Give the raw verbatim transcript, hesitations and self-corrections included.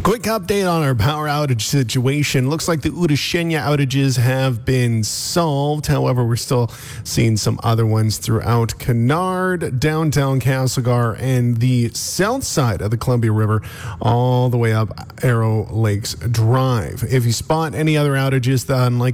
Quick update on our power outage situation. Looks like the Udashenya outages have been solved. However, we're still seeing some other ones throughout Kennard, downtown Castlegar, and the south side of the Columbia River, all the way up Arrow Lakes Drive. If you spot any other outages, unlike